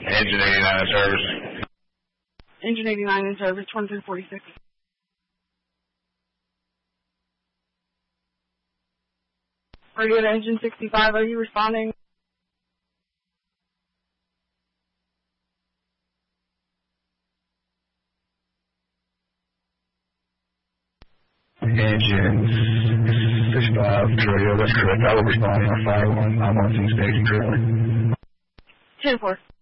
Engine 89 in service. Engine 89 in service, 2346. Radio to Engine 65, are you responding? Engine 65, radio, that's correct. I will respond on 51. I'm on scene staging currently. 10-4.